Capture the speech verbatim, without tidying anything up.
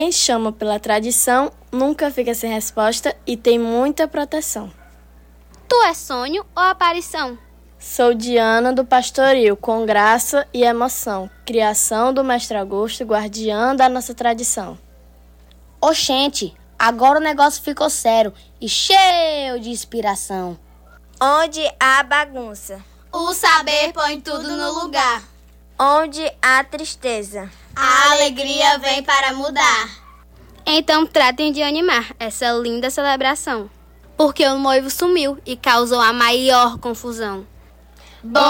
Quem chama pela tradição nunca fica sem resposta e tem muita proteção. Tu és sonho ou aparição? Sou Diana do Pastoril, com graça e emoção, criação do Mestre Augusto, guardiã da nossa tradição. Oxente, agora o negócio ficou sério e cheio de inspiração. Onde há bagunça, O saber põe tudo no lugar. onde há tristeza, A alegria vem para mudar. Então tratem de animar essa linda celebração, porque o noivo sumiu e causou a maior confusão.